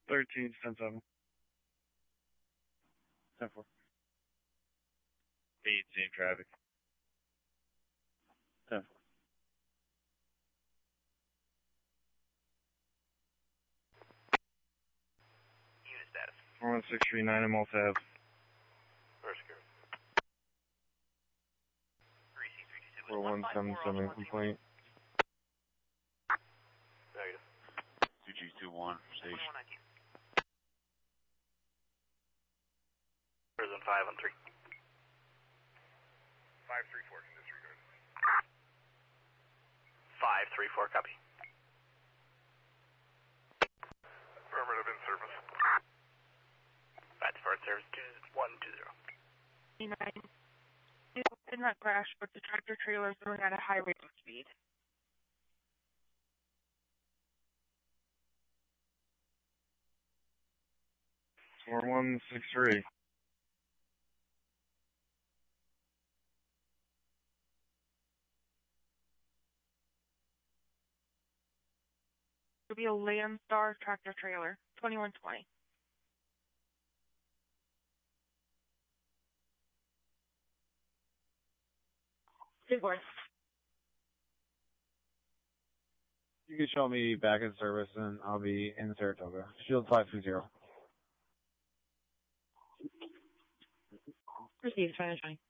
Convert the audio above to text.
13, 10-7. 10-4. 8, same traffic. 10-4. Unit status. 41639 in Malta Ave. First secure. 3C327. 4177 complaint. Negative. 2G21, station. 2119. Prison 5 on 3. 534 can disregard. 534, copy. Affirmative in service. 5 in service 2120. 9. It did not crash, but the tractor trailer is going at a high rate of speed. Four 163. It'll be a Landstar tractor trailer, 2120. Good boy. You can show me back in service and I'll be in Saratoga. Shield 520. Received, 2020.